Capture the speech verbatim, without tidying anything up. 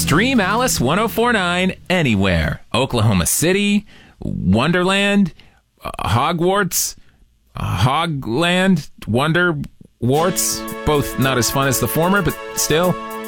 Stream Alice one oh four point nine anywhere. Oklahoma City, Wonderland, uh, Hogwarts, uh, Hogland, Wonder Warts. Both not as fun as the former, but still.